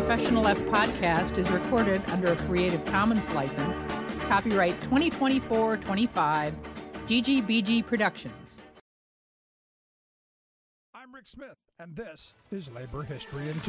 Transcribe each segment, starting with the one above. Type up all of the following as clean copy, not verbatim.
Professional F podcast is recorded under a Creative Commons license. Copyright 2024-25, GGBG Productions. I'm Rick Smith, and this is Labor History in 2.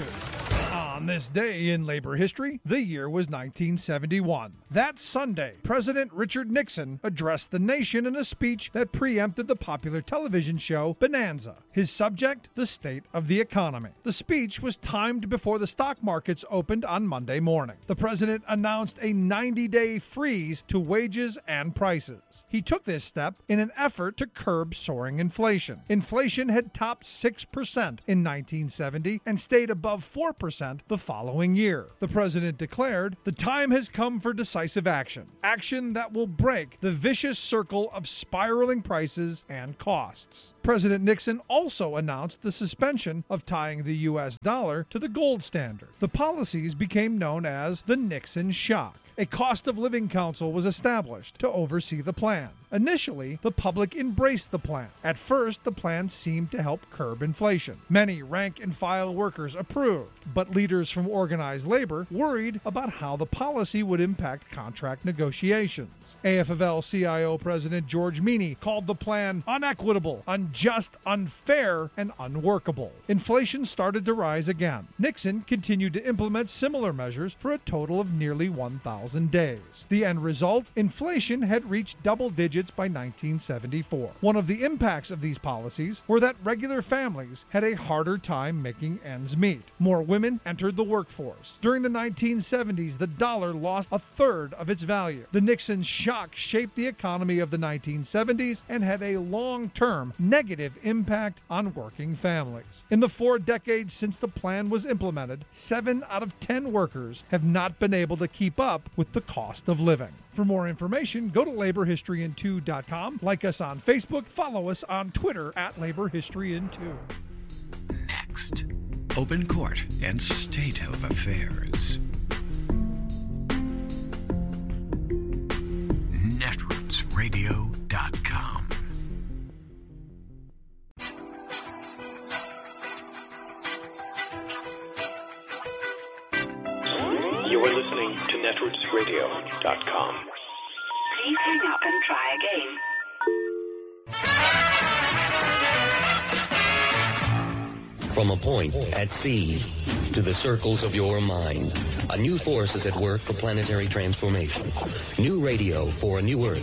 On this day in labor history, the year was 1971. That Sunday, President Richard Nixon addressed the nation in a speech that preempted the popular television show Bonanza. His subject, the state of the economy. The speech was timed before the stock markets opened on Monday morning. The president announced a 90-day freeze to wages and prices. He took this step in an effort to curb soaring inflation. Inflation had topped 6% in 1970 and stayed above 4% the following year. The president declared, "The time has come for decisive action. Action that will break the vicious circle of spiraling prices and costs." President Nixon also announced the suspension of tying the U.S. dollar to the gold standard. The policies became known as the Nixon Shock. A cost of living council was established to oversee the plan. Initially, the public embraced the plan. At first, the plan seemed to help curb inflation. Many rank-and-file workers approved, but leaders from organized labor worried about how the policy would impact contract negotiations. AFL-CIO President George Meany called the plan unequitable, unjust, unfair, and unworkable. Inflation started to rise again. Nixon continued to implement similar measures for a total of nearly 1,000 days. The end result? Inflation had reached double digits by 1974. One of the impacts of these policies were that regular families had a harder time making ends meet. More women entered the workforce. During the 1970s, the dollar lost a third of its value. The Nixon shock shaped the economy of the 1970s and had a long-term negative impact on working families. In the 4 decades since the plan was implemented, 7 out of 10 workers have not been able to keep up with the cost of living. For more information, go to laborhistoryin2.com, like us on Facebook, follow us on Twitter at laborhistoryin2. Next, open court and state of affairs. Netrootsradio.com. You are listening to netrootsradio.com. Please hang up and try again. From a point at sea to the circles of your mind, a new force is at work for planetary transformation. New radio for a new Earth.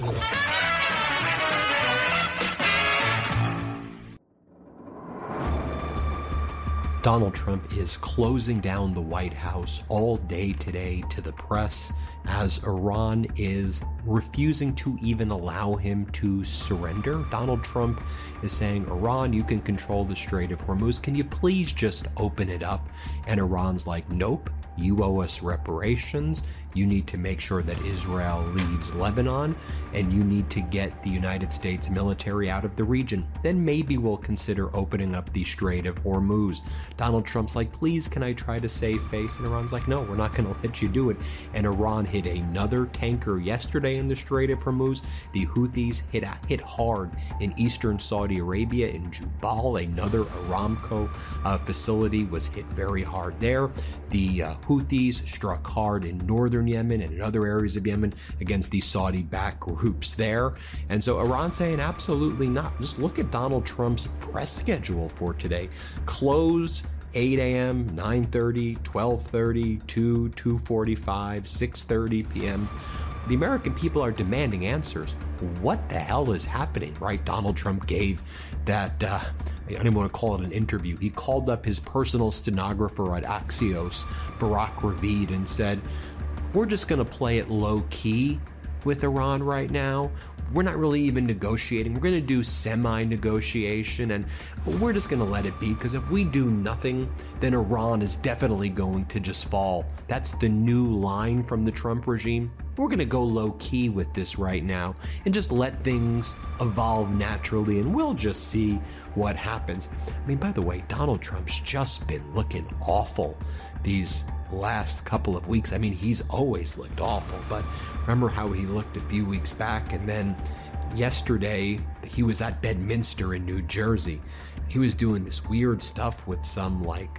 Donald Trump is closing down the White House all day today to the press as Iran is refusing to even allow him to surrender. Donald Trump is saying, Iran, you can control the Strait of Hormuz. Can you please just open it up? And Iran's like, nope. You owe us reparations. You need to make sure that Israel leaves Lebanon, and you need to get the United States military out of the region. Then maybe we'll consider opening up the Strait of Hormuz. Donald Trump's like, please, can I try to save face? And Iran's like, no, we're not going to let you do it. And Iran hit another tanker yesterday in the Strait of Hormuz. The Houthis hit hard in eastern Saudi Arabia in Jubal. Another Aramco facility was hit very hard there. The Houthis struck hard in northern Yemen and in other areas of Yemen against the Saudi-backed groups there. And so Iran's saying absolutely not. Just look at Donald Trump's press schedule for today. Closed 8 a.m., 9:30, 12:30, 2, 2:45, 6:30 p.m. The American people are demanding answers. What the hell is happening, right? Donald Trump gave that, I don't even want to call it an interview. He called up his personal stenographer at Axios, Barak Ravid, and said, we're just going to play it low key with Iran right now. We're not really even negotiating. We're going to do semi-negotiation, and we're just going to let it be, because if we do nothing, then Iran is definitely going to just fall. That's the new line from the Trump regime. We're going to go low-key with this right now and just let things evolve naturally, and we'll just see what happens. I mean, by the way, Donald Trump's just been looking awful these last couple of weeks. I mean, he's always looked awful, but remember how he looked a few weeks back, and then yesterday he was at Bedminster in New Jersey. He was doing this weird stuff with some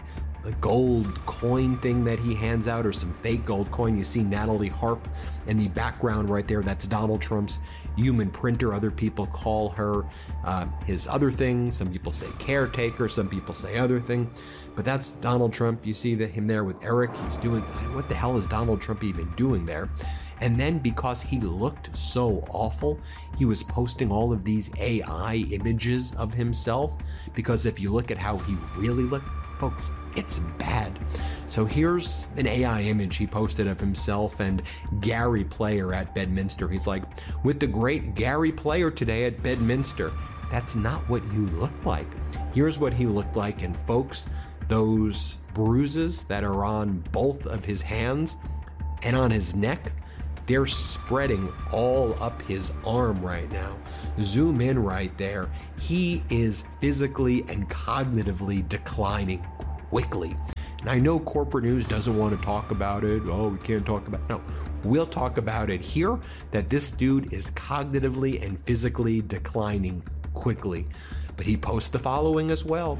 gold coin thing that he hands out, or some fake gold coin. You see Natalie Harp in the background right there. That's Donald Trump's human printer. Other people call her his other thing. Some people say caretaker. Some people say other thing. But that's Donald Trump. You see him there with Eric. He's doing, what the hell is Donald Trump even doing there? And then because he looked so awful, he was posting all of these AI images of himself. Because if you look at how he really looked, folks, it's bad. So here's an AI image he posted of himself and Gary Player at Bedminster. He's like, with the great Gary Player today at Bedminster. That's not what you look like. Here's what he looked like. And folks, those bruises that are on both of his hands and on his neck, they're spreading all up his arm right now. Zoom in right there. He is physically and cognitively declining quickly. And I know corporate news doesn't want to talk about it. Oh, we can't talk about it. No, we'll talk about it here, that this dude is cognitively and physically declining quickly. But he posts the following as well.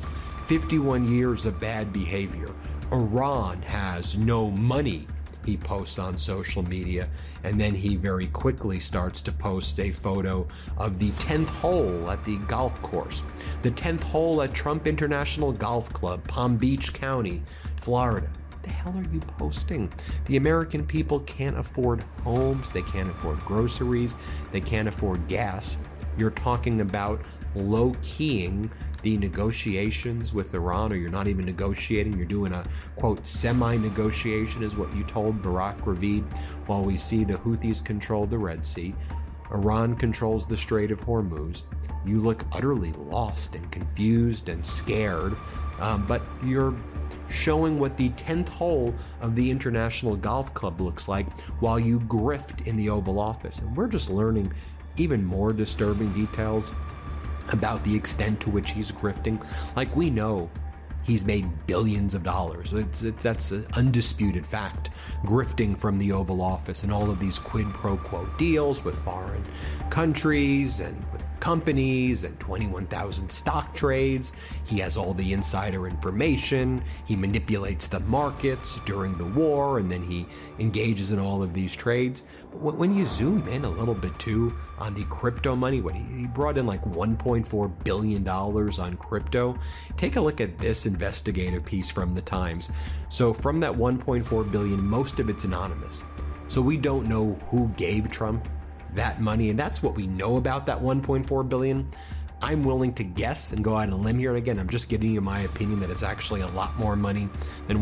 51 years of bad behavior. Iran has no money, he posts on social media. And then he very quickly starts to post a photo of the 10th hole at the golf course. The 10th hole at Trump International Golf Club, Palm Beach County, Florida. What the hell are you posting? The American people can't afford homes. They can't afford groceries. They can't afford gas. You're talking about low-keying the negotiations with Iran, or you're not even negotiating, you're doing a, quote, semi-negotiation is what you told Barack Ravid, while we see the Houthis control the Red Sea. Iran controls the Strait of Hormuz. You look utterly lost and confused and scared, but you're showing what the 10th hole of the International Golf Club looks like while you grift in the Oval Office. And we're just learning even more disturbing details about the extent to which he's grifting. Like, we know he's made billions of dollars. That's an undisputed fact. Grifting from the Oval Office and all of these quid pro quo deals with foreign countries and with companies and 21,000 stock trades. He has all the insider information. He manipulates the markets during the war, and then he engages in all of these trades. But when you zoom in a little bit too on the crypto money, what he brought in like $1.4 billion on crypto. Take a look at this investigative piece from the Times. So from that $1.4 billion, most of it's anonymous. So we don't know who gave Trump that money, and that's what we know about that $1.4 billion. I'm willing to guess and go out on a limb here, and again, I'm just giving you my opinion that it's actually a lot more money than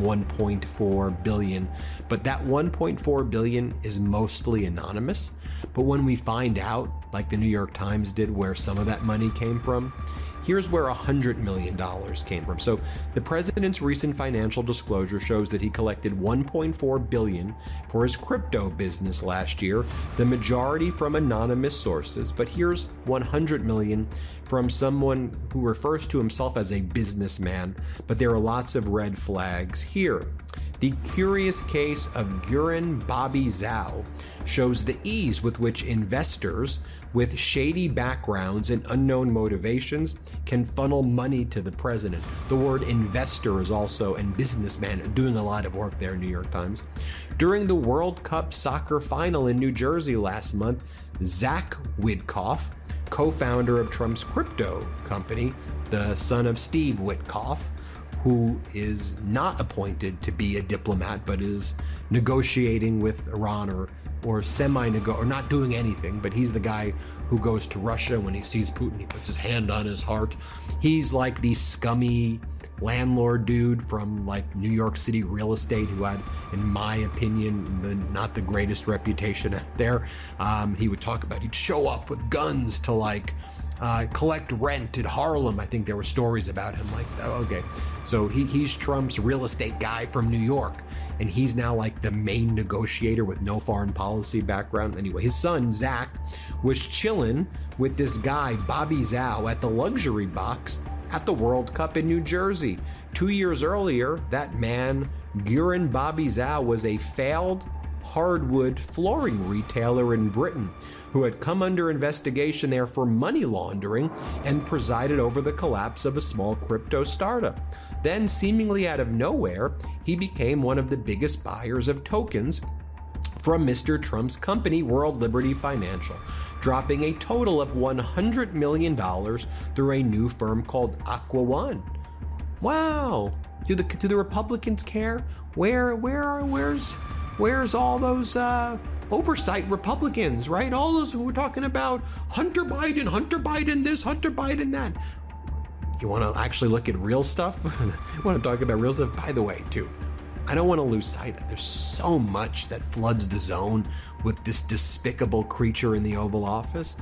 $1.4 billion. But that $1.4 billion is mostly anonymous. But when we find out, like the New York Times did, where some of that money came from, here's where $100 million came from. So the president's recent financial disclosure shows that he collected $1.4 billion for his crypto business last year, the majority from anonymous sources. But here's $100 million from someone who refers to himself as a businessman, but there are lots of red flags here. The curious case of Gurun Bobby Zhao shows the ease with which investors with shady backgrounds and unknown motivations can funnel money to the president. The word investor is also, and businessman, doing a lot of work there, New York Times. During the World Cup soccer final in New Jersey last month, Zach Witkoff, co-founder of Trump's crypto company, the son of Steve Witkoff, who is not appointed to be a diplomat, but is negotiating with Iran or or not doing anything, but he's the guy who goes to Russia when he sees Putin, he puts his hand on his heart. He's like the scummy landlord dude from like New York City real estate who had, in my opinion, not the greatest reputation out there. He would talk about, he'd show up with guns to like collect rent at Harlem. I think there were stories about him like that. Okay, so he's Trump's real estate guy from New York, and he's now like the main negotiator with no foreign policy background. Anyway, his son, Zach, was chilling with this guy, Bobby Zhao, at the luxury box at the World Cup in New Jersey. 2 years earlier, that man, Gurun Bobby Zhao, was a failed hardwood flooring retailer in Britain, who had come under investigation there for money laundering and presided over the collapse of a small crypto startup. Then, seemingly out of nowhere, he became one of the biggest buyers of tokens from Mr. Trump's company, World Liberty Financial, dropping a total of $100 million through a new firm called Aqua One. Wow. Do the Republicans care? Where's all those oversight Republicans, right? All those who were talking about Hunter Biden this, Hunter Biden that. You want to actually look at real stuff? You want to talk about real stuff? By the way, too, I don't want to lose sight that there's so much that floods the zone with this despicable creature in the Oval Office.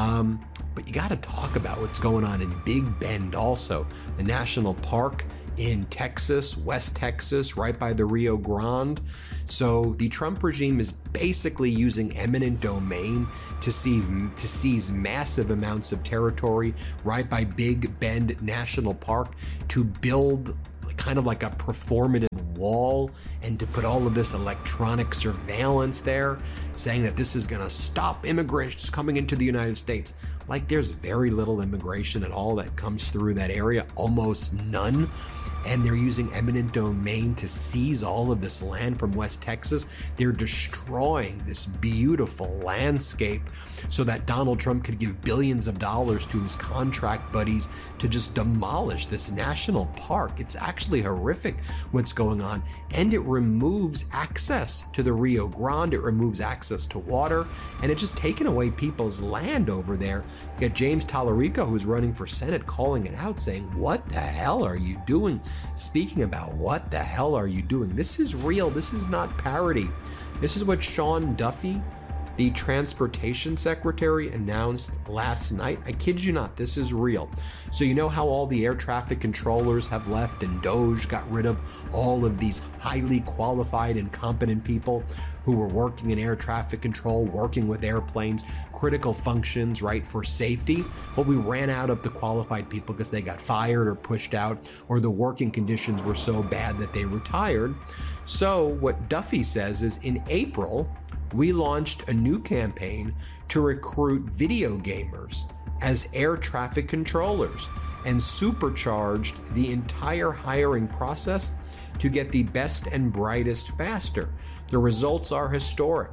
But you got to talk about what's going on in Big Bend also, the national park in Texas, West Texas, right by the Rio Grande. So the Trump regime is basically using eminent domain to seize massive amounts of territory right by Big Bend National Park to build kind of like a performative wall and to put all of this electronic surveillance there, saying that this is going to stop immigrants coming into the United States. Like, there's very little immigration at all that comes through that area, almost none. And they're using eminent domain to seize all of this land from West Texas. They're destroying this beautiful landscape so that Donald Trump could give billions of dollars to his contract buddies to just demolish this national park. It's actually horrific what's going on. And it removes access to the Rio Grande. It removes access to water. And it's just taken away people's land over there. You got James Tallarico, who's running for Senate, calling it out, saying, what the hell are you doing? Speaking about what the hell are you doing? This is real. This is not parody. This is what Sean Duffy, the transportation secretary, announced last night. I kid you not, this is real. So you know how all the air traffic controllers have left and DOJ got rid of all of these highly qualified and competent people who were working in air traffic control, working with airplanes, critical functions, right, for safety? Well, we ran out of the qualified people because they got fired or pushed out, or the working conditions were so bad that they retired. So what Duffy says is, in April, we launched a new campaign to recruit video gamers as air traffic controllers and supercharged the entire hiring process to get the best and brightest faster. The results are historic.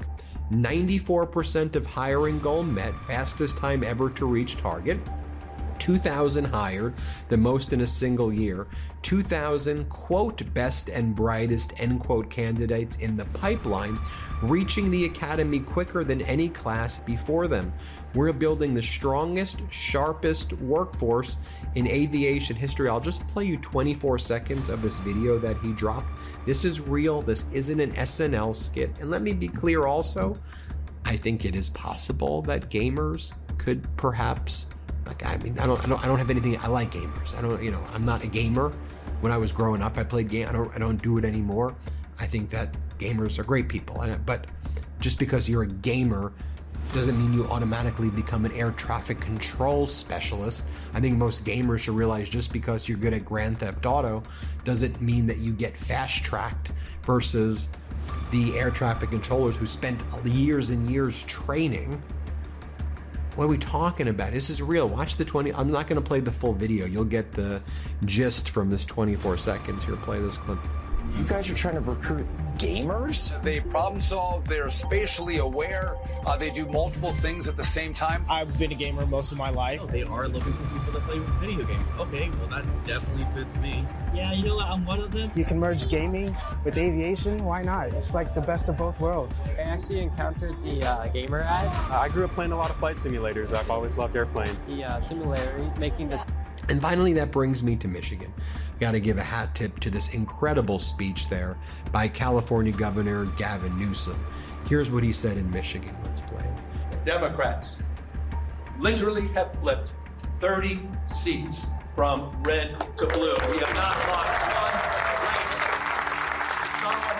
94% of hiring goal met, fastest time ever to reach target. 2,000 hired, the most in a single year. 2,000, quote, best and brightest, end quote, candidates in the pipeline, reaching the academy quicker than any class before them. We're building the strongest, sharpest workforce in aviation history. I'll just play you 24 seconds of this video that he dropped. This is real. This isn't an SNL skit. And let me be clear also, I think it is possible that gamers could perhaps, like, I mean, I don't have anything. I like gamers. I'm not a gamer. When I was growing up, I played game. I don't do it anymore. I think that gamers are great people. But just because you're a gamer doesn't mean you automatically become an air traffic control specialist. I think most gamers should realize just because you're good at Grand Theft Auto doesn't mean that you get fast-tracked versus the air traffic controllers who spent years and years training. What are we talking about? This is real. Watch the 20. I'm not going to play the full video. You'll get the gist from this 24 seconds. Here, play this clip. You guys are trying to recruit gamers? They problem solve, they're spatially aware, they do multiple things at the same time. I've been a gamer most of my life. Oh, they are looking for people to play video games. Okay, well that definitely fits me. Yeah, you know what, I'm one of them. You can merge gaming with aviation, why not? It's like the best of both worlds. I actually encountered the gamer ad. I grew up playing a lot of flight simulators. I've always loved airplanes. The similarities, making this. And finally, that brings me to Michigan. Got to give a hat tip to this incredible speech there by California Governor Gavin Newsom. Here's what he said in Michigan. Let's play it. Democrats literally have flipped 30 seats from red to blue. We have not lost one race. You saw what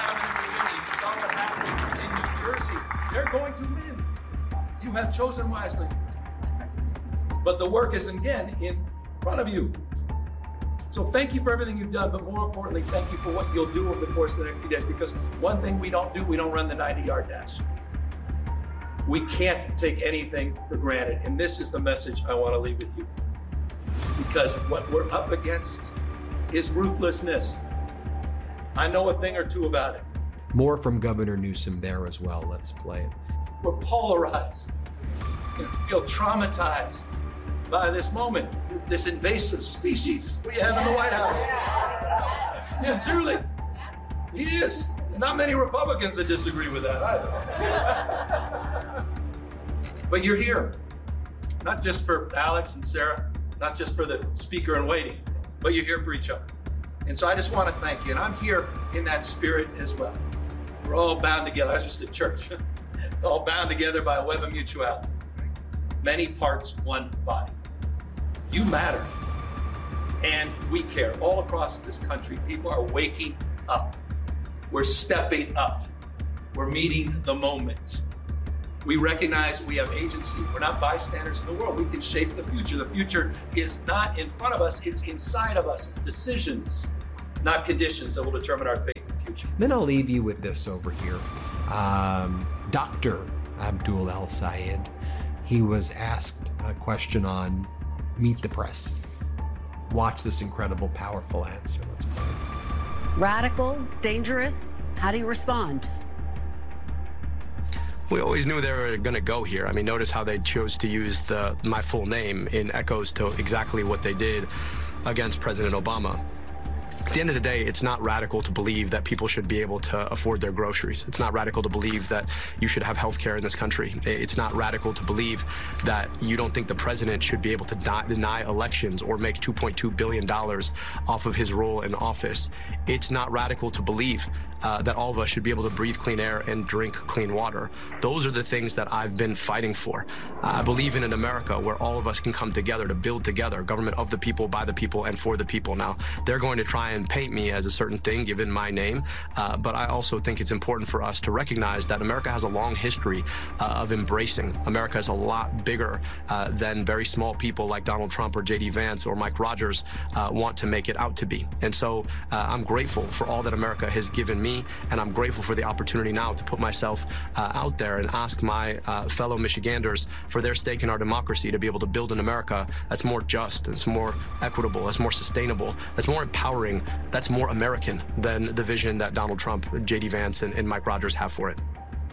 happened in Virginia. You saw what happened in New Jersey. They're going to win. You have chosen wisely. But the work is again in front of you. So thank you for everything you've done, but more importantly, thank you for what you'll do over the course of the next few days, because one thing we don't do, we don't run the 90-yard dash. We can't take anything for granted, and this is the message I want to leave with you. Because what we're up against is ruthlessness. I know a thing or two about it. More from Governor Newsom there as well. Let's play it. We're polarized. We feel traumatized by this moment, this invasive species we have in the White House. Sincerely, he is. Not many Republicans that disagree with that either. But you're here, not just for Alex and Sarah, not just for the speaker in waiting, but you're here for each other. And so I just want to thank you. And I'm here in that spirit as well. We're all bound together. I was just at church. All bound together by a web of mutuality. Many parts, one body. You matter. And we care. All across this country, people are waking up. We're stepping up. We're meeting the moment. We recognize we have agency. We're not bystanders in the world. We can shape the future. The future is not in front of us, it's inside of us. It's decisions, not conditions, that will determine our fate in the future. Then I'll leave you with this over here. Dr. Abdul El-Sayed, he was asked a question on Meet the Press. Watch this incredible, powerful answer. Let's play it. Radical, dangerous, how do you respond? We always knew they were going to go here. I mean, notice how they chose to use my full name in echoes to exactly what they did against President Obama. At the end of the day, it's not radical to believe that people should be able to afford their groceries. It's not radical to believe that you should have health care in this country. It's not radical to believe that you don't think the president should be able to deny elections or make $2.2 billion off of his role in office. It's not radical to believe that all of us should be able to breathe clean air and drink clean water. Those are the things that I've been fighting for. I believe in an America where all of us can come together to build together, government of the people, by the people, and for the people. Now, they're going to try and paint me as a certain thing given my name, but I also think it's important for us to recognize that America has a long history of embracing. America is a lot bigger than very small people like Donald Trump or J.D. Vance or Mike Rogers want to make it out to be. And so I'm grateful for all that America has given me, and I'm grateful for the opportunity now to put myself out there and ask my fellow Michiganders for their stake in our democracy to be able to build an America that's more just, that's more equitable, that's more sustainable, that's more empowering, that's more American than the vision that Donald Trump, J.D. Vance, and Mike Rogers have for it.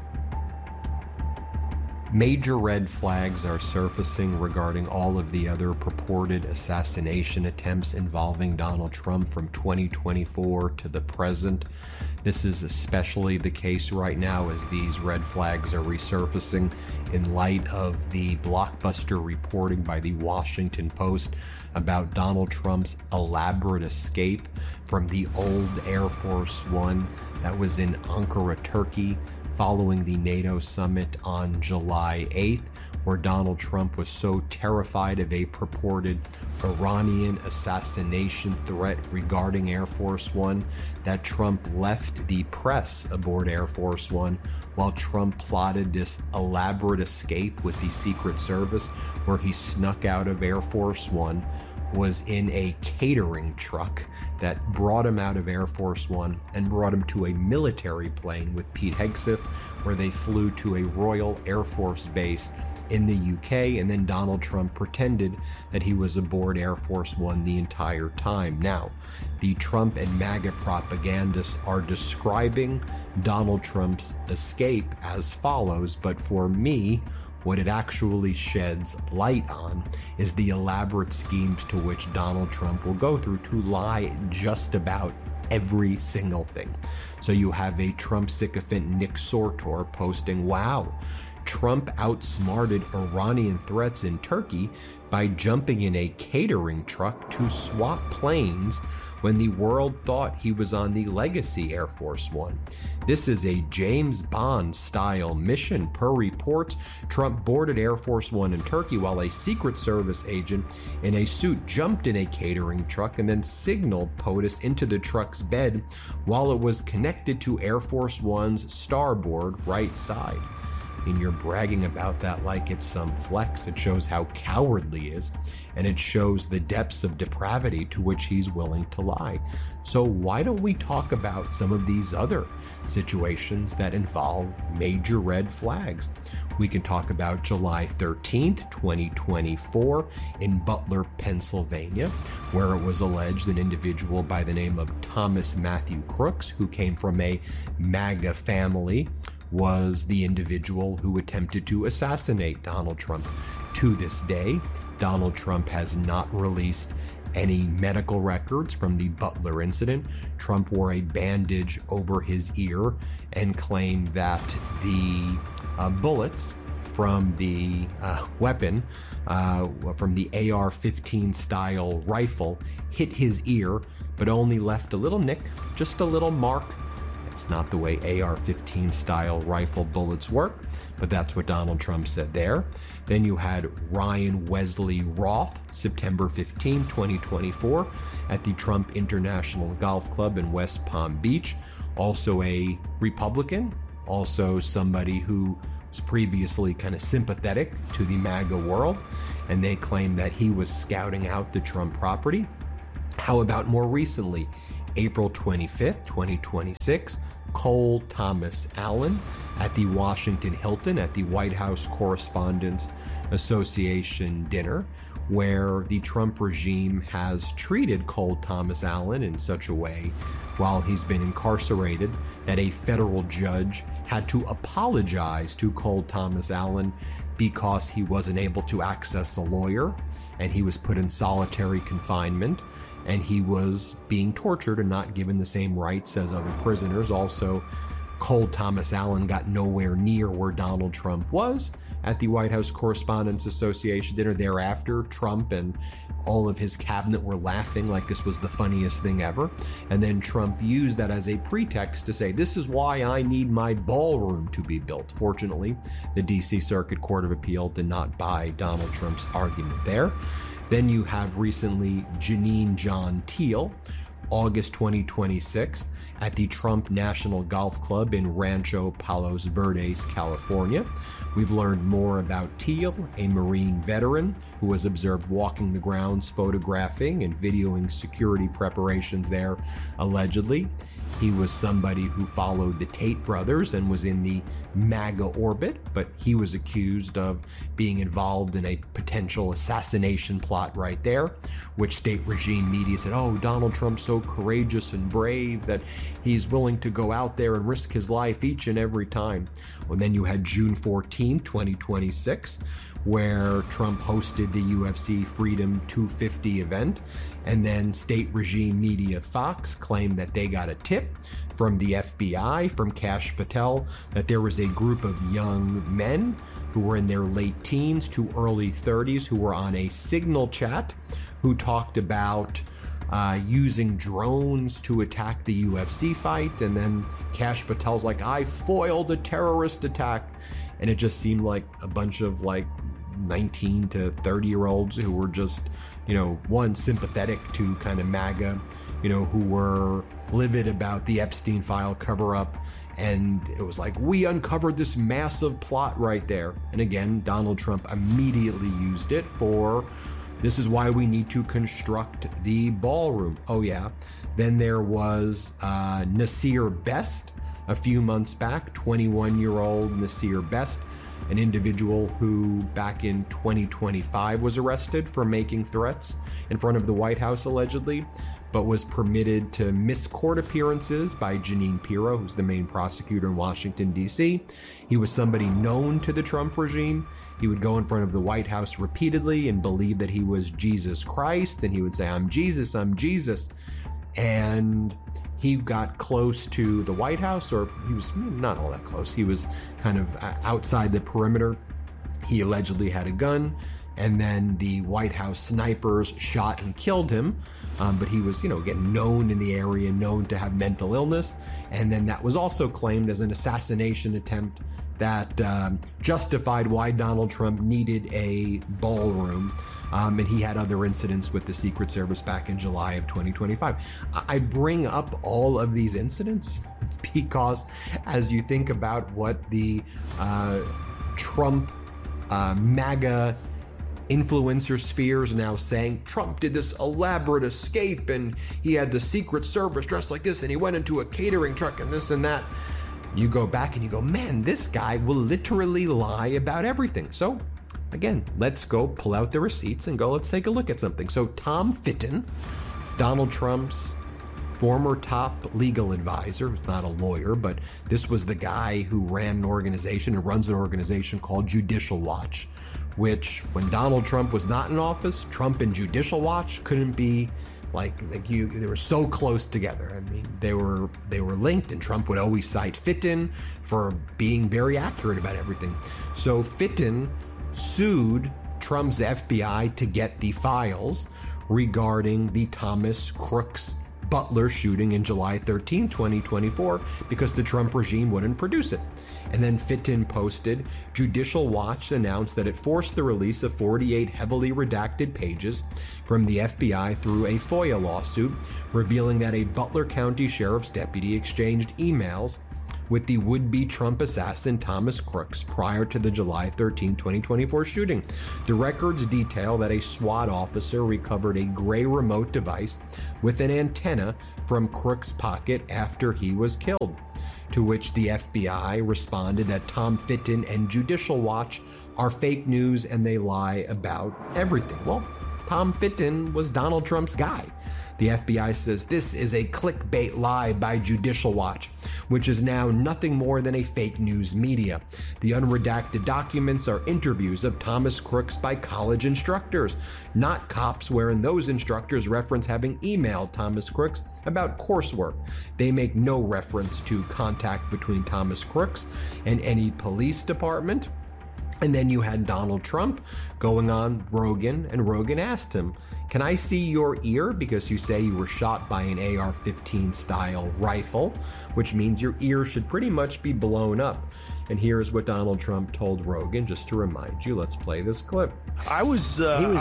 Major red flags are surfacing regarding all of the other purported assassination attempts involving Donald Trump from 2024 to the present. This is especially the case right now as these red flags are resurfacing in light of the blockbuster reporting by the Washington Post about Donald Trump's elaborate escape from the old Air Force One that was in Ankara, Turkey, following the NATO summit on July 8th, where Donald Trump was so terrified of a purported Iranian assassination threat regarding Air Force One that Trump left the press aboard Air Force One while Trump plotted this elaborate escape with the Secret Service, where he snuck out of Air Force One, was in a catering truck that brought him out of Air Force One and brought him to a military plane with Pete Hegseth, where they flew to a Royal Air Force base in the UK, and then Donald Trump pretended that he was aboard Air Force One the entire time. Now, the Trump and MAGA propagandists are describing Donald Trump's escape as follows, but for me, what it actually sheds light on is the elaborate schemes to which Donald Trump will go through to lie just about every single thing. So you have a Trump sycophant Nick Sortor posting, wow, Trump outsmarted Iranian threats in Turkey by jumping in a catering truck to swap planes when the world thought he was on the legacy Air Force One. This is a James Bond-style mission. Per reports, Trump boarded Air Force One in Turkey while a Secret Service agent in a suit jumped in a catering truck and then signaled POTUS into the truck's bed while it was connected to Air Force One's starboard right side. and you're bragging about that like it's some flex. It shows how cowardly he is, and it shows the depths of depravity to which he's willing to lie. So why don't we talk about some of these other situations that involve major red flags? We can talk about July 13th, 2024 in Butler, Pennsylvania, where it was alleged an individual by the name of Thomas Matthew Crooks, who came from a MAGA family, was the individual who attempted to assassinate Donald Trump. To this day, Donald Trump has not released any medical records from the Butler incident. Trump wore a bandage over his ear and claimed that the bullets from the weapon, from the AR-15 style rifle, hit his ear, but only left a little nick, just a little mark. It's not the way AR-15 style rifle bullets work, but that's what Donald Trump said there. Then you had Ryan Wesley Roth, September 15, 2024, at the Trump International Golf Club in West Palm Beach. Also a Republican, also somebody who was previously kind of sympathetic to the MAGA world, and they claim that he was scouting out the Trump property. How about more recently, April 25th, 2026, Cole Thomas Allen at the Washington Hilton at the White House Correspondents Association dinner, where the Trump regime has treated Cole Thomas Allen in such a way while he's been incarcerated that a federal judge had to apologize to Cole Thomas Allen because he wasn't able to access a lawyer, and he was put in solitary confinement, and he was being tortured and not given the same rights as other prisoners. Also, Cole Thomas Allen got nowhere near where Donald Trump was at the White House Correspondents Association dinner. Thereafter, Trump and all of his cabinet were laughing like this was the funniest thing ever. And then Trump used that as a pretext to say, this is why I need my ballroom to be built. Fortunately, the DC Circuit Court of Appeal did not buy Donald Trump's argument there. Then you have recently Janine John Teal, August 2026, at the Trump National Golf Club in Rancho Palos Verdes, California. We've learned more about Teal, a Marine veteran who was observed walking the grounds, photographing and videoing security preparations there, allegedly. He was somebody who followed the Tate brothers and was in the MAGA orbit, but he was accused of being involved in a potential assassination plot right there, which state regime media said, oh, Donald Trump's so courageous and brave that he's willing to go out there and risk his life each and every time. Well, then you had June 14, 2026, where Trump hosted the UFC Freedom 250 event, and then state regime media Fox claimed that they got a tip from the FBI, from Kash Patel, that there was a group of young men who were in their late teens to early 30s who were on a Signal chat who talked about using drones to attack the UFC fight. And then Kash Patel's like, I foiled a terrorist attack. And it just seemed like a bunch of 19 to 30-year-olds who were just, one, sympathetic to kind of MAGA, who were livid about the Epstein file cover-up. And it was like, we uncovered this massive plot right there. And again, Donald Trump immediately used it for, this is why we need to construct the ballroom. Oh yeah. Then there was Nasir Best a few months back, 21-year-old Nasir Best, an individual who back in 2025 was arrested for making threats in front of the White House allegedly, but was permitted to miss court appearances by Jeanine Pirro, who's the main prosecutor in Washington, D.C. He was somebody known to the Trump regime. He would go in front of the White House repeatedly and believe that he was Jesus Christ, and he would say, I'm Jesus, I'm Jesus. And he got close to the White House, or he was not all that close. He was kind of outside the perimeter. He allegedly had a gun, and then the White House snipers shot and killed him. But he was, again, known in the area, known to have mental illness. And then that was also claimed as an assassination attempt that justified why Donald Trump needed a ballroom. And he had other incidents with the Secret Service back in July of 2025. I bring up all of these incidents because as you think about what the Trump MAGA influencer spheres now saying Trump did this elaborate escape and he had the Secret Service dressed like this and he went into a catering truck and this and that. You go back and you go, man, this guy will literally lie about everything. So again, let's go pull out the receipts and let's take a look at something. So Tom Fitton, Donald Trump's former top legal advisor, who's not a lawyer, but this was the guy who ran an organization and runs an organization called Judicial Watch, which when Donald Trump was not in office, Trump and Judicial Watch couldn't be they were so close together. I mean, they were linked, and Trump would always cite Fitton for being very accurate about everything. So Fitton sued Trump's FBI to get the files regarding the Thomas Crooks Butler shooting in July 13, 2024, because the Trump regime wouldn't produce it. And then Fitton posted, Judicial Watch announced that it forced the release of 48 heavily redacted pages from the FBI through a FOIA lawsuit, revealing that a Butler County Sheriff's deputy exchanged emails with the would-be Trump assassin Thomas Crooks prior to the July 13, 2024 shooting. The records detail that a SWAT officer recovered a gray remote device with an antenna from Crooks' pocket after he was killed, to which the FBI responded that Tom Fitton and Judicial Watch are fake news and they lie about everything. Well, Tom Fitton was Donald Trump's guy. The FBI says this is a clickbait lie by Judicial Watch, which is now nothing more than a fake news media. The unredacted documents are interviews of Thomas Crooks by college instructors, not cops, wherein those instructors reference having emailed Thomas Crooks about coursework. They make no reference to contact between Thomas Crooks and any police department. And then you had Donald Trump going on Rogan, and Rogan asked him, can I see your ear? Because you say you were shot by an AR-15 style rifle, which means your ear should pretty much be blown up. And here's what Donald Trump told Rogan, just to remind you. Let's play this clip. He was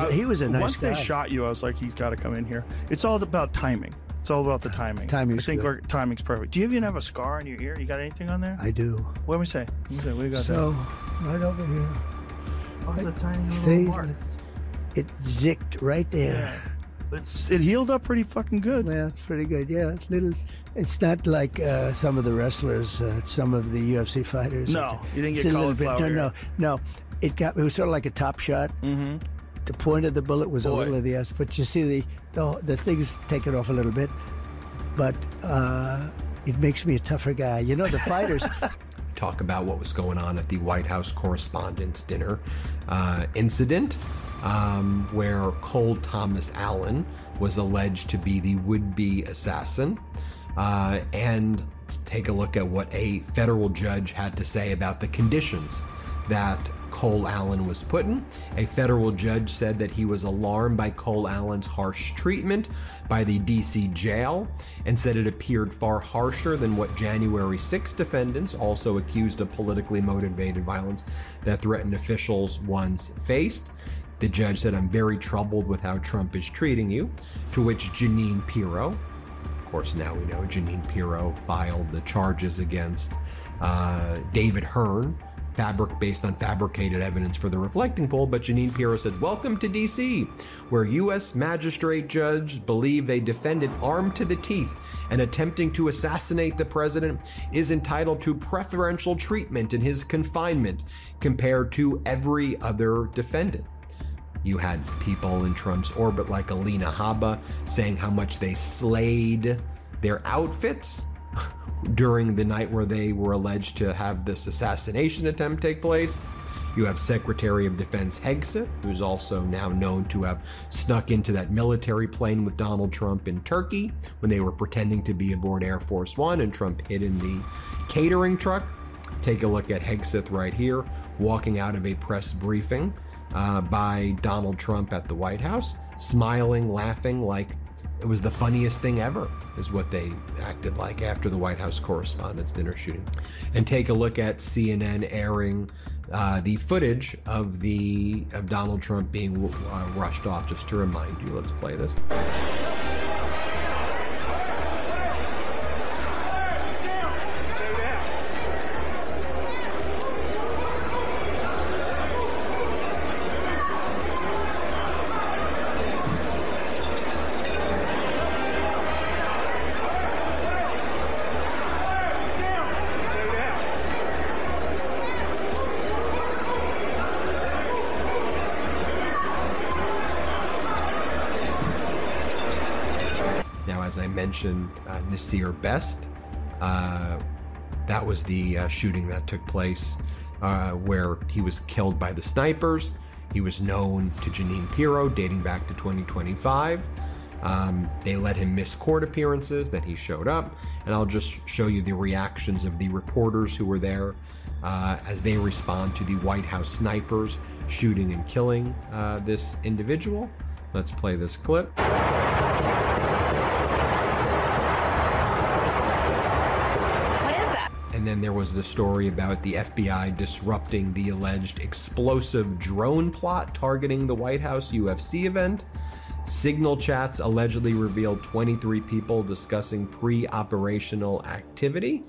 a nice once guy. They shot you, I was like, he's got to come in here. It's all about timing. It's all about the timing. Timing's timing's perfect. Do you even have a scar on your ear? You got anything on there? I do. What do we say? What do you got so, there? right over here. Oh, it's a tiny little See, mark. It zicked right there. Yeah. It healed up pretty fucking good. Yeah, it's pretty good. Yeah, it's little. It's not like some of the wrestlers, some of the UFC fighters. No, you didn't get cauliflower. No. It was sort of like a top shot. Mm-hmm. The point of the bullet was a little of the ass, but you see the things take it off a little bit. But it makes me a tougher guy. You know, the fighters. Talk about what was going on at the White House Correspondents' Dinner incident, where Cole Thomas Allen was alleged to be the would-be assassin. And let's take a look at what a federal judge had to say about the conditions that Cole Allen was put in. A federal judge said that he was alarmed by Cole Allen's harsh treatment by the DC jail and said it appeared far harsher than what January 6 defendants, also accused of politically motivated violence that threatened officials, once faced. The judge said, I'm very troubled with how Trump is treating you, to which Jeanine Pirro, of course now we know Jeanine Pirro filed the charges against David Hearn, based on fabricated evidence for the reflecting poll, but Jeanine Pirro said, welcome to DC, where U.S. magistrate judge believe a defendant armed to the teeth and attempting to assassinate the president is entitled to preferential treatment in his confinement compared to every other defendant. You had people in Trump's orbit like Alina Habba saying how much they slayed their outfits during the night where they were alleged to have this assassination attempt take place. You have Secretary of Defense Hegseth, who's also now known to have snuck into that military plane with Donald Trump in Turkey when they were pretending to be aboard Air Force One and Trump hid in the catering truck. Take a look at Hegseth right here, walking out of a press briefing by Donald Trump at the White House, smiling, laughing like it was the funniest thing ever, is what they acted like after the White House Correspondents' Dinner shooting. And take a look at CNN airing the footage of Donald Trump being rushed off, just to remind you. Let's play this. mention Nasir Best. That was the shooting that took place where he was killed by the snipers. He was known to Jeanine Pirro dating back to 2025. They let him miss court appearances, then he showed up, and I'll just show you the reactions of the reporters who were there as they respond to the White House snipers shooting and killing this individual. Let's play this clip. And then there was the story about the FBI disrupting the alleged explosive drone plot targeting the White House UFC event. Signal chats allegedly revealed 23 people discussing pre-operational activity.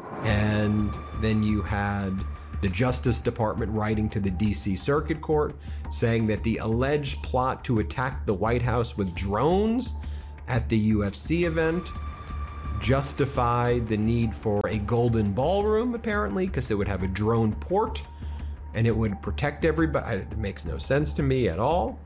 And then you had the Justice Department writing to the DC Circuit Court saying that the alleged plot to attack the White House with drones at the UFC event justified the need for a golden ballroom, apparently, because it would have a drone port and it would protect everybody. It makes no sense to me at all.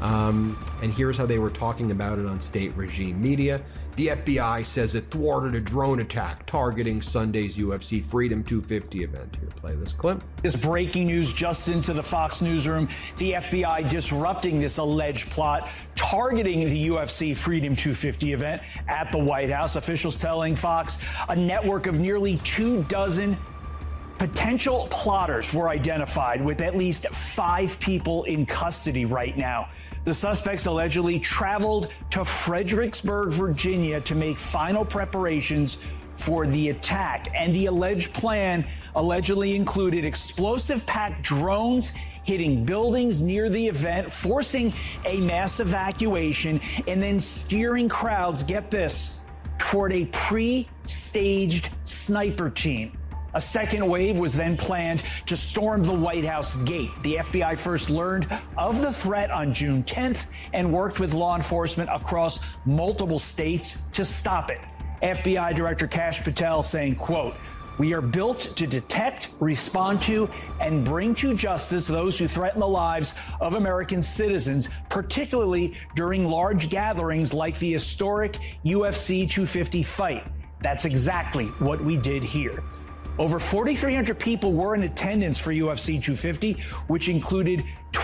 And here's how they were talking about it on state regime media. The FBI says it thwarted a drone attack targeting Sunday's UFC Freedom 250 event. Here, play this clip. This breaking news just into the Fox newsroom. The FBI disrupting this alleged plot targeting the UFC Freedom 250 event at the White House. Officials telling Fox a network of nearly 24 potential plotters were identified, with at least 5 people in custody right now. The suspects allegedly traveled to Fredericksburg, Virginia to make final preparations for the attack. And the alleged plan allegedly included explosive-packed drones hitting buildings near the event, forcing a mass evacuation, and then steering crowds, get this, toward a pre-staged sniper team. A second wave was then planned to storm the White House gate. The FBI first learned of the threat on June 10th and worked with law enforcement across multiple states to stop it. FBI Director Kash Patel saying, quote, "We are built to detect, respond to, and bring to justice those who threaten the lives of American citizens, particularly during large gatherings like the historic UFC 250 fight." That's exactly what we did here. Over 4,300 people were in attendance for UFC 250, which included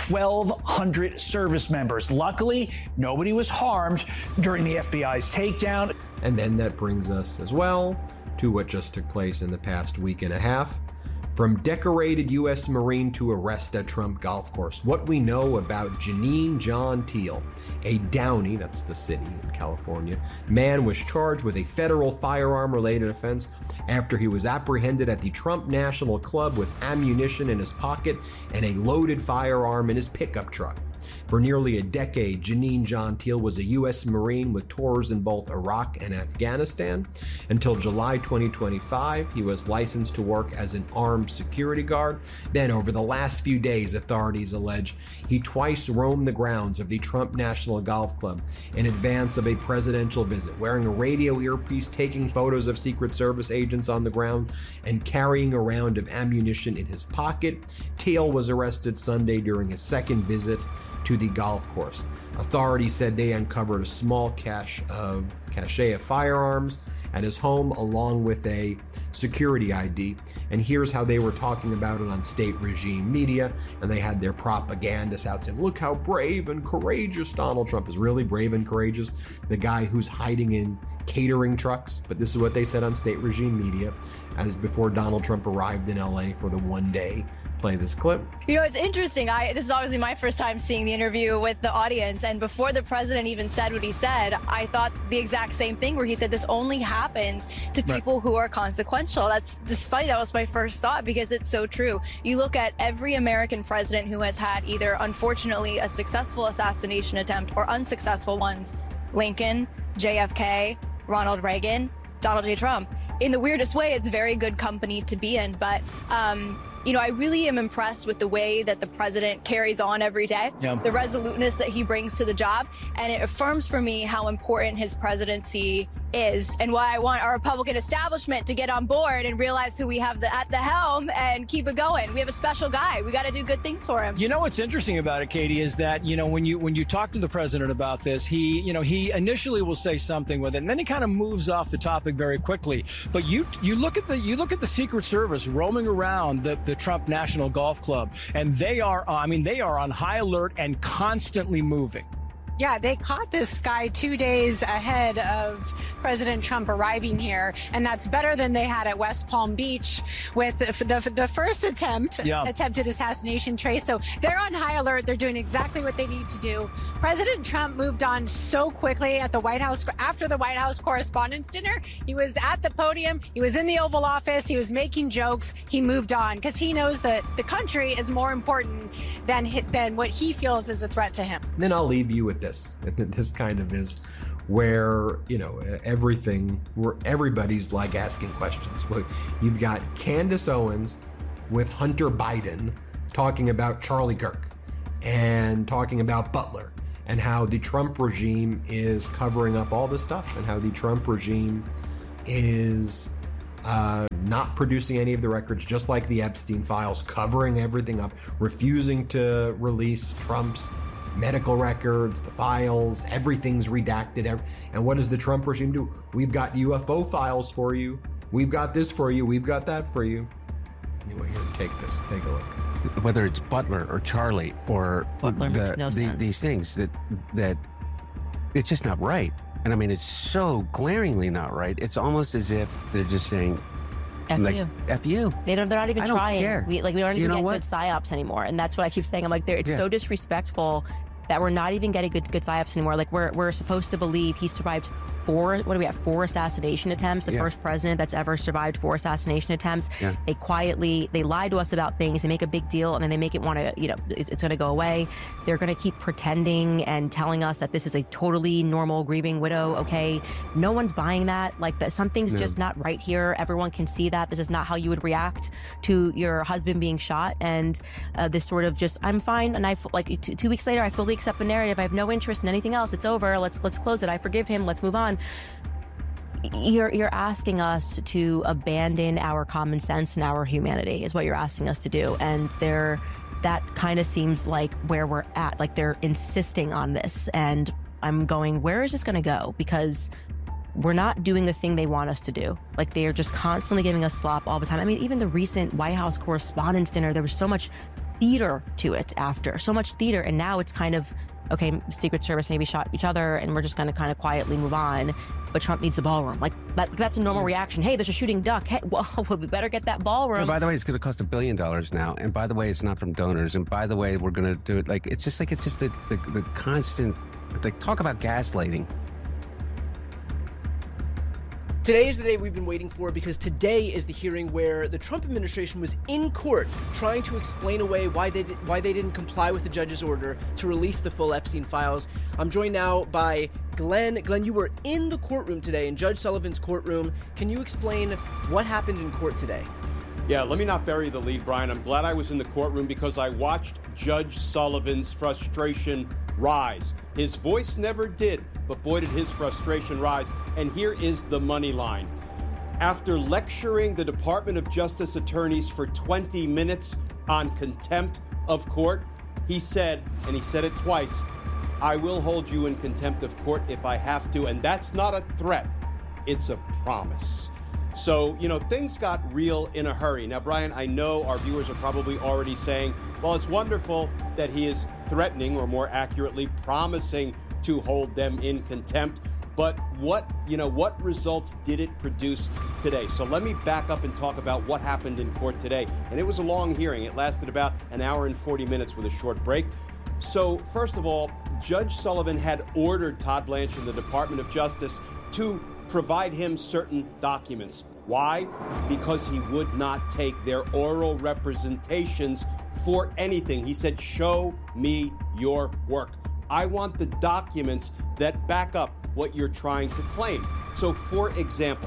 1,200 service members. Luckily, nobody was harmed during the FBI's takedown. And then that brings us as well to what just took place in the past week and a half. From decorated U.S. Marine to arrest at Trump golf course, what we know about Jeanine John Teal, a Downey, that's the city in California, man was charged with a federal firearm-related offense after he was apprehended at the Trump National Club with ammunition in his pocket and a loaded firearm in his pickup truck. For nearly a decade, Jeanine John Teal was a U.S. Marine with tours in both Iraq and Afghanistan. Until July 2025, he was licensed to work as an armed security guard. Then, over the last few days, authorities allege he twice roamed the grounds of the Trump National Golf Club in advance of a presidential visit, wearing a radio earpiece, taking photos of Secret Service agents on the ground, and carrying a round of ammunition in his pocket. Teal was arrested Sunday during his second visit to the golf course. Authorities said they uncovered a small cache of firearms at his home, along with a security ID. And here's how they were talking about it on state regime media. And they had their propagandists out saying, look how brave and courageous Donald Trump is. Really brave and courageous? The guy who's hiding in catering trucks. But this is what they said on state regime media as before Donald Trump arrived in LA for the one-day. Play this clip. You know, it's interesting. This is obviously my first time seeing the interview with the audience. And before the president even said what he said, I thought the exact same thing, where he said this only happens to people who are consequential. That's funny. That was my first thought, because it's so true. You look at every American president who has had either, unfortunately, a successful assassination attempt or unsuccessful ones. Lincoln, JFK, Ronald Reagan, Donald J. Trump. In the weirdest way, it's very good company to be in. But I really am impressed with the way that the president carries on every day, the resoluteness that he brings to the job, and it affirms for me how important his presidency is and why I want our Republican establishment to get on board and realize who we have at the helm and keep it going. We have a special guy. We got to do good things for him. What's interesting about it, Katie, is that, when you talk to the president about this, he initially will say something with it, and then he kind of moves off the topic very quickly. But you look at the Secret Service roaming around the Trump National Golf Club, and they are on high alert and constantly moving. Yeah, they caught this guy 2 days ahead of President Trump arriving here, and that's better than they had at West Palm Beach with the first attempted assassination trace. So they're on high alert. They're doing exactly what they need to do. President Trump moved on so quickly at the White House after the White House Correspondents' Dinner. He was at the podium. He was in the Oval Office. He was making jokes. He moved on because he knows that the country is more important than what he feels is a threat to him. Then I'll leave you with this. This kind of is where, everybody's like asking questions. Look, you've got Candace Owens with Hunter Biden talking about Charlie Kirk and talking about Butler and how the Trump regime is covering up all this stuff and how the Trump regime is not producing any of the records, just like the Epstein files, covering everything up, refusing to release Trump's medical records, the files, everything's redacted. And what does the Trump regime do? We've got UFO files for you. We've got this for you. We've got that for you. Anyway, here, take a look. Whether it's Butler or Charlie or these things that it's just not right. And I mean, it's so glaringly not right. It's almost as if they're just saying, F you. F you. They're not even trying. Care. We don't even get good psyops anymore. And that's what I keep saying. I'm like, it's so disrespectful that we're not even getting good psyops anymore. Like we're supposed to believe he survived four assassination attempts, the first president that's ever survived 4 assassination attempts. Yeah. They lie to us about things, they make a big deal, and then they make it want to, it's going to go away. They're going to keep pretending and telling us that this is a totally normal grieving widow. Okay, no one's buying that. Like that, something's just not right here. Everyone can see that this is not how you would react to your husband being shot. And this sort of just, I'm fine. And 2 weeks later, I fully accept the narrative. I have no interest in anything else. It's over. Let's close it. I forgive him. Let's move on. You're asking us to abandon our common sense and our humanity is what you're asking us to do. And that kind of seems like where we're at. Like they're insisting on this. And I'm going, where is this going to go? Because we're not doing the thing they want us to do. Like they are just constantly giving us slop all the time. I mean, even the recent White House Correspondents' Dinner, there was so much theater to it after. So much theater. And now it's kind of, okay, Secret Service maybe shot each other and we're just going to kind of quietly move on. But Trump needs the ballroom. Like that's a normal reaction. Hey, there's a shooting duck. Hey, well, we better get that ballroom. And by the way, it's going to cost $1 billion now. And by the way, it's not from donors. And by the way, we're going to do it it's just the constant, talk about gaslighting. Today is the day we've been waiting for because today is the hearing where the Trump administration was in court trying to explain away why they didn't comply with the judge's order to release the full Epstein files. I'm joined now by Glenn. Glenn, you were in the courtroom today, in Judge Sullivan's courtroom. Can you explain what happened in court today? Yeah, let me not bury the lead, Brian. I'm glad I was in the courtroom because I watched Judge Sullivan's frustration rise. His voice never did, but boy did his frustration rise. And here is the money line. After lecturing the Department of Justice attorneys for 20 minutes on contempt of court, he said, and he said it twice, I will hold you in contempt of court if I have to. And that's not a threat. It's a promise. So, things got real in a hurry. Now, Brian, I know our viewers are probably already saying, well, it's wonderful that he is threatening, or more accurately, promising to hold them in contempt. But what results did it produce today? So let me back up and talk about what happened in court today. And it was a long hearing. It lasted about an hour and 40 minutes with a short break. So first of all, Judge Sullivan had ordered Todd Blanche and the Department of Justice to provide him certain documents. Why? Because he would not take their oral representations for anything. He said, show me your work. I want the documents that back up what you're trying to claim. So, for example,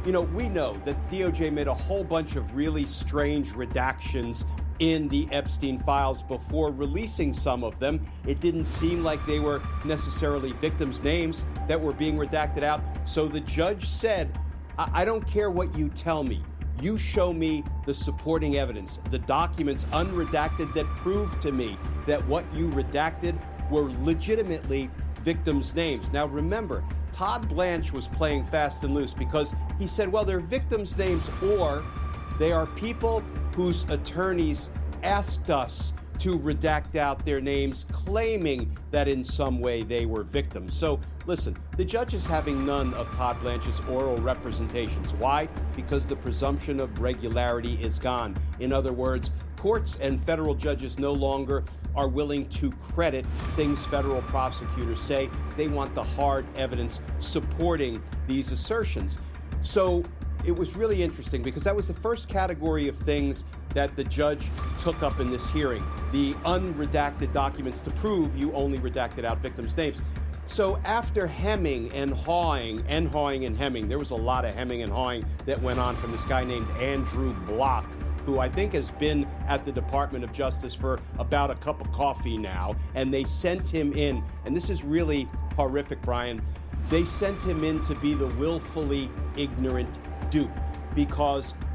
You know, we know that DOJ made a whole bunch of really strange redactions in the Epstein files before releasing some of them. It didn't seem like they were necessarily victims' names that were being redacted out. So the judge said, I don't care what you tell me. You show me the supporting evidence, the documents unredacted that prove to me that what you redacted were legitimately victims' names. Now remember, Todd Blanche was playing fast and loose because he said, well, they're victims' names or they are people whose attorneys asked us to redact out their names, claiming that in some way they were victims. So, listen, the judge is having none of Todd Blanche's oral representations. Why? Because the presumption of regularity is gone. In other words, courts and federal judges no longer are willing to credit things federal prosecutors say. They want the hard evidence supporting these assertions. So, it was really interesting because that was the first category of things that the judge took up in this hearing, the unredacted documents to prove you only redacted out victims' names. So after hemming and hawing and hemming, there was a lot of hemming and hawing that went on from this guy named Andrew Block, who I think has been at the Department of Justice for about a cup of coffee now, and they sent him in, and this is really horrific, Brian, they sent him in to be the willfully ignorant dupe because